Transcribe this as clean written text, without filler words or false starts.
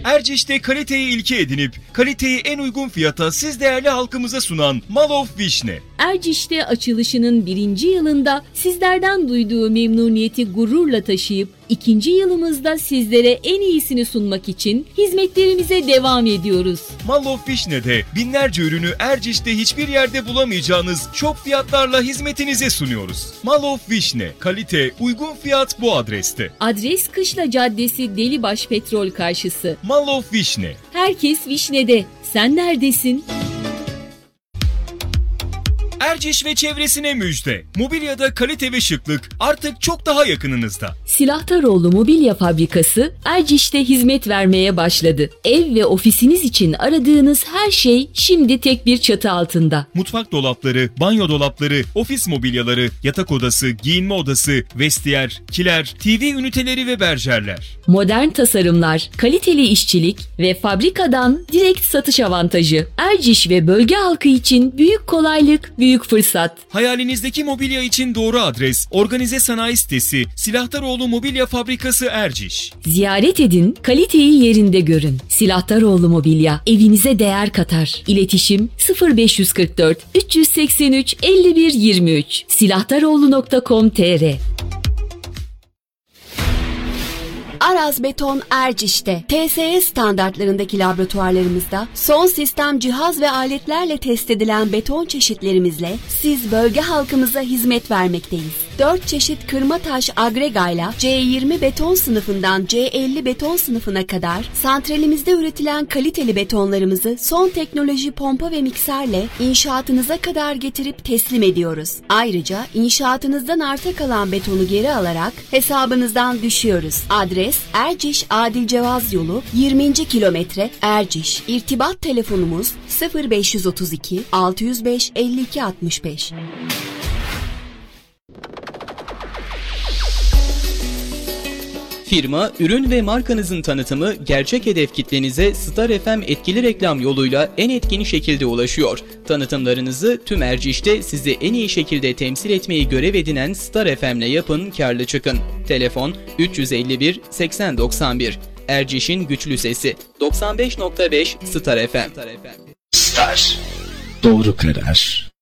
Erciş'te kaliteyi ilke edinip kaliteyi en uygun fiyata siz değerli halkımıza sunan Mall of Vişne. Erciş'te açılışının 1. yılında sizlerden duyduğu memnuniyeti gururla taşıyıp 2. yılımızda sizlere en iyisini sunmak için hizmetlerimize devam ediyoruz. Mall of Vişne'de binlerce ürünü Erciş'te hiçbir yerde bulamayacağınız şok fiyatlarla hizmetinize sunuyoruz. Mall of Vişne, kalite, uygun fiyat bu adreste. Adres Kışla Caddesi Delibaş Petrol karşısı. Mall of Vişne. Herkes Vişne'de. Sen neredesin? Erciş ve çevresine müjde. Mobilyada kalite ve şıklık artık çok daha yakınınızda. Silahtaroğlu Mobilya Fabrikası Erciş'te hizmet vermeye başladı. Ev ve ofisiniz için aradığınız her şey şimdi tek bir çatı altında. Mutfak dolapları, banyo dolapları, ofis mobilyaları, yatak odası, giyinme odası, vestiyer, kiler, TV üniteleri ve berjerler. Modern tasarımlar, kaliteli işçilik ve fabrikadan direkt satış avantajı. Erciş ve bölge halkı için büyük kolaylık, büyük fırsat. Hayalinizdeki mobilya için doğru adres, organize sanayi sitesi, Silahtaroğlu Mobilya Fabrikası Erciş. Ziyaret edin, kaliteyi yerinde görün. Silahtaroğlu Mobilya evinize değer katar. İletişim 0544 383 51 23 silahtaroğlu.com.tr. Aras Beton Erciş'te TSE standartlarındaki laboratuvarlarımızda son sistem cihaz ve aletlerle test edilen beton çeşitlerimizle siz bölge halkımıza hizmet vermekteyiz. 4 çeşit kırma taş agregayla C20 beton sınıfından C50 beton sınıfına kadar santralimizde üretilen kaliteli betonlarımızı son teknoloji pompa ve mikserle inşaatınıza kadar getirip teslim ediyoruz. Ayrıca inşaatınızdan arta kalan betonu geri alarak hesabınızdan düşüyoruz. Adres Erciş Adil Cevaz Yolu 20. kilometre Erciş. İrtibat telefonumuz 0532 605 52 65. Firma, ürün ve markanızın tanıtımı gerçek hedef kitlenize Star FM etkili reklam yoluyla en etkin şekilde ulaşıyor. Tanıtımlarınızı tüm Erciş'te sizi en iyi şekilde temsil etmeyi görev edinen Star FM'le yapın, karlı çıkın. Telefon 351 80 91. Erciş'in güçlü sesi 95.5 Star FM. Star. Doğru karar.